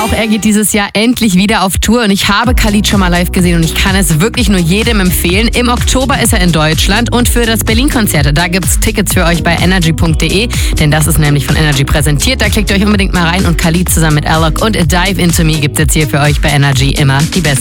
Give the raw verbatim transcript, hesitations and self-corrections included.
Auch er geht dieses Jahr endlich wieder auf Tour und ich habe Khalid schon mal live gesehen und ich kann es wirklich nur jedem empfehlen. Im Oktober ist er in Deutschland und für das Berlin-Konzert, da gibt es Tickets für euch bei energy punkt de, denn das ist nämlich von Energy präsentiert. Da klickt euch unbedingt mal rein und Khalid zusammen mit Alok und A Dive Into Me gibt es jetzt hier für euch bei Energy immer die besten